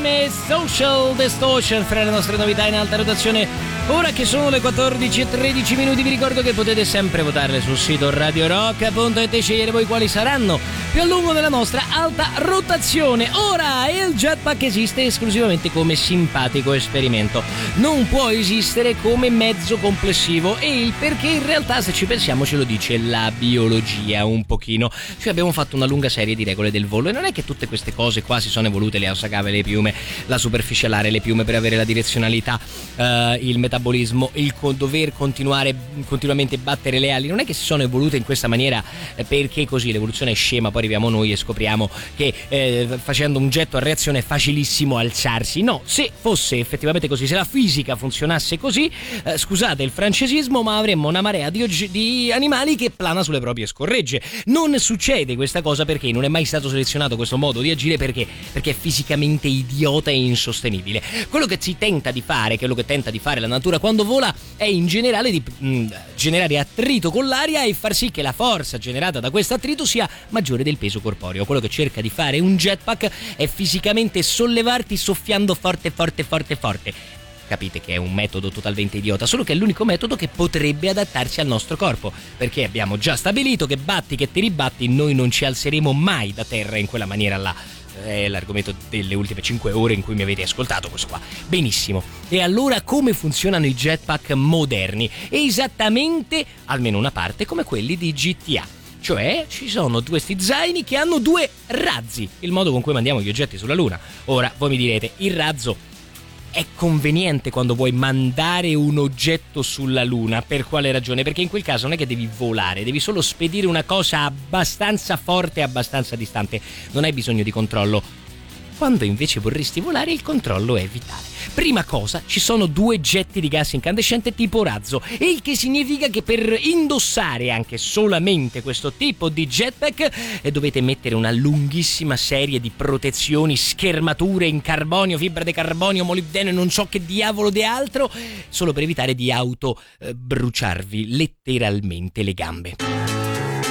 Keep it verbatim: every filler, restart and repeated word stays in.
insieme Social Distortion fra le nostre novità in alta rotazione. Ora che sono le quattordici e tredici minuti, vi ricordo che potete sempre votarle sul sito radio rock punto it e scegliere voi quali saranno più a lungo della nostra alta rotazione. Ora, il jetpack esiste esclusivamente come simpatico esperimento, non può esistere come mezzo complessivo, e il perché in realtà, se ci pensiamo, ce lo dice la biologia un pochino. Cioè, abbiamo fatto una lunga serie di regole del volo e non è che tutte queste cose qua si sono evolute, le Asakawa, le piume, la superficialare, le piume per avere la direzionalità, uh, il metabolismo, il co- dover continuare continuamente battere le ali, non è che si sono evolute in questa maniera eh, perché così l'evoluzione è scema, poi arriviamo noi e scopriamo che eh, facendo un getto a reazione è facilissimo alzarsi. No, se fosse effettivamente così, se la fisica funzionasse così, eh, scusate il francesismo, ma avremmo una marea di, og- di animali che plana sulle proprie scorregge. Non succede questa cosa perché non è mai stato selezionato questo modo di agire, perché perché è fisicamente idiota e insostenibile. Quello che si tenta di fare, quello che tenta di fare la natura quando vola, è in generale di mh, generare attrito con l'aria e far sì che la forza generata da questo attrito sia maggiore del peso corporeo. Quello che cerca di fare un jetpack è fisicamente sollevarti soffiando forte forte forte forte. Capite che è un metodo totalmente idiota, solo che è l'unico metodo che potrebbe adattarsi al nostro corpo, perché abbiamo già stabilito che batti che ti ribatti, noi non ci alzeremo mai da terra in quella maniera là. È l'argomento delle ultime cinque ore in cui mi avete ascoltato, questo qua. Benissimo. E allora come funzionano i jetpack moderni? Esattamente, almeno una parte, come quelli di G T A. Cioè ci sono questi zaini che hanno due razzi, il modo con cui mandiamo gli oggetti sulla Luna. Ora voi mi direte, il razzo è conveniente quando vuoi mandare un oggetto sulla Luna? Per quale ragione? Perché in quel caso non è che devi volare, devi solo spedire una cosa abbastanza forte e abbastanza distante, non hai bisogno di controllo. Quando invece vorresti volare, il controllo è vitale. Prima cosa, ci sono due getti di gas incandescente tipo razzo, il che significa che per indossare anche solamente questo tipo di jetpack eh, dovete mettere una lunghissima serie di protezioni, schermature in carbonio, fibra di carbonio, molibdeno e non so che diavolo di altro, solo per evitare di auto eh, bruciarvi letteralmente le gambe.